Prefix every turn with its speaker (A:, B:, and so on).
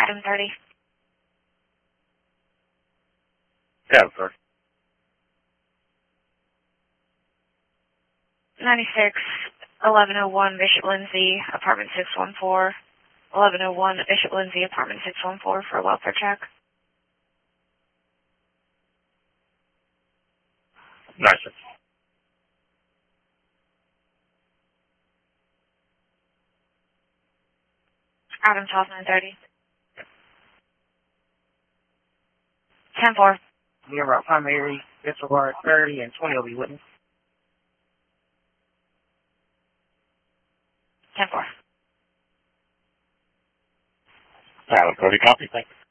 A: Adam 30.
B: Yeah, sir.
A: 96, 1101 Bishop Lindsay, apartment 614. 1101 Bishop Lindsay, apartment 614 for a welfare check.
B: Nice.
A: Adam 1230. 10-4.
C: You're up primary, disregard 30 and 20 will be with me.
A: 10-4.
B: Adam 30, copy. Thank you.